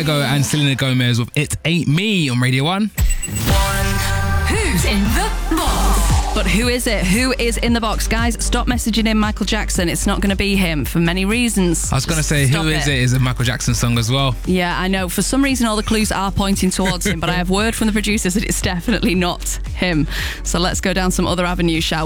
Diego and Selena Gomez with It Ain't Me on Radio 1. Who's in the box? But who is it? Who is in the box? Guys, stop messaging in Michael Jackson. It's not going to be him for many reasons. I was going to say, Stop who is it? Is a Michael Jackson song as well. Yeah, I know. For some reason, all the clues are pointing towards him, but I have word from the producers that it's definitely not him. So let's go down some other avenues, shall we?